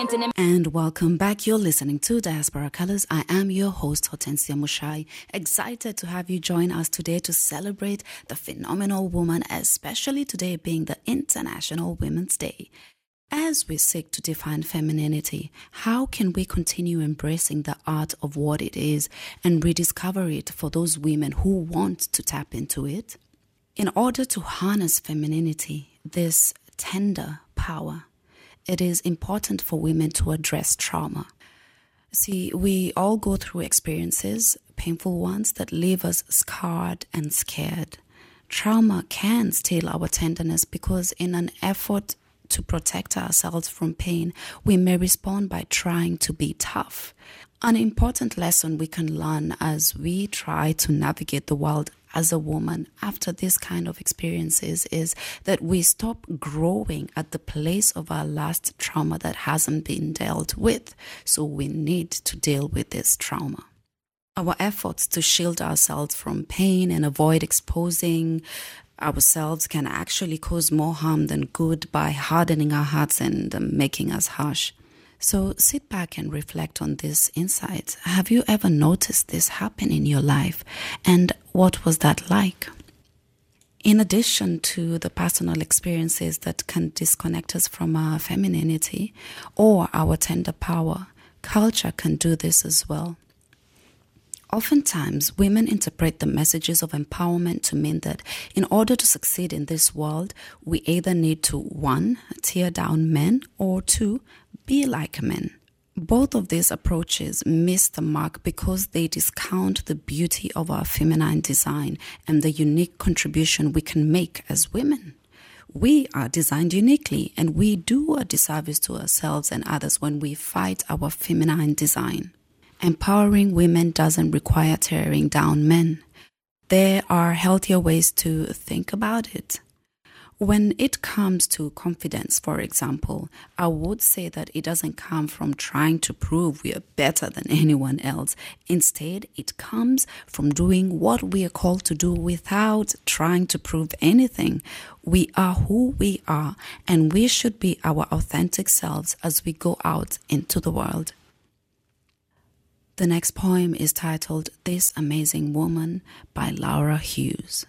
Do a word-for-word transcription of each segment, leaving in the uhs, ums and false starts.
And welcome back. You're listening to Diaspora Colors. I am your host, Hortensia Mushai. Excited to have you join us today to celebrate the phenomenal woman, especially today being the International Women's Day. As we seek to define femininity, how can we continue embracing the art of what it is and rediscover it for those women who want to tap into it? In order to harness femininity, this tender power, it is important for women to address trauma. See, we all go through experiences, painful ones, that leave us scarred and scared. Trauma can steal our tenderness because in an effort to protect ourselves from pain, we may respond by trying to be tough. An important lesson we can learn as we try to navigate the world as a woman after this kind of experiences is that we stop growing at the place of our last trauma that hasn't been dealt with. So we need to deal with this trauma. Our efforts to shield ourselves from pain and avoid exposing ourselves can actually cause more harm than good by hardening our hearts and um, making us harsh. So sit back and reflect on these insights. Have you ever noticed this happen in your life? And what was that like? In addition to the personal experiences that can disconnect us from our femininity or our tender power, culture can do this as well. Oftentimes, women interpret the messages of empowerment to mean that in order to succeed in this world, we either need to, one, tear down men, or two, be like men. Both of these approaches miss the mark because they discount the beauty of our feminine design and the unique contribution we can make as women. We are designed uniquely, and we do a disservice to ourselves and others when we fight our feminine design. Empowering women doesn't require tearing down men. There are healthier ways to think about it. When it comes to confidence, for example, I would say that it doesn't come from trying to prove we are better than anyone else. Instead, it comes from doing what we are called to do without trying to prove anything. We are who we are, and we should be our authentic selves as we go out into the world. The next poem is titled This Amazing Woman by Laura Hughes.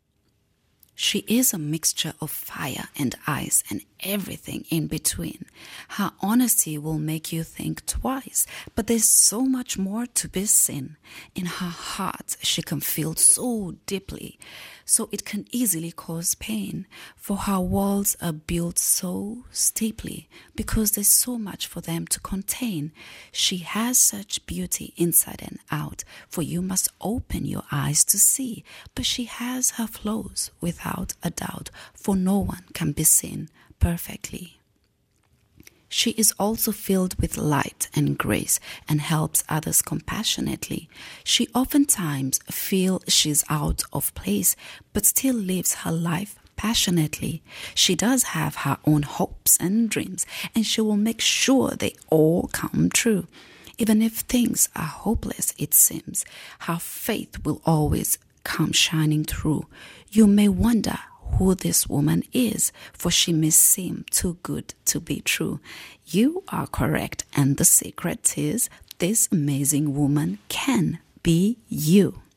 She is a mixture of fire and ice and everything in between. Her honesty will make you think twice, but there's so much more to be seen. In her heart, she can feel so deeply, so it can easily cause pain, for her walls are built so steeply because there's so much for them to contain. She has such beauty inside and out, for you must open your eyes to see, but she has her flaws without a doubt, for no one can be seen perfectly. She is also filled with light and grace and helps others compassionately. She oftentimes feels she's out of place, but still lives her life passionately. She does have her own hopes and dreams, and she will make sure they all come true. Even if things are hopeless, it seems, her faith will always come shining through. You may wonder who this woman is, for she may seem too good to be true. You are correct, and the secret is this amazing woman can be you.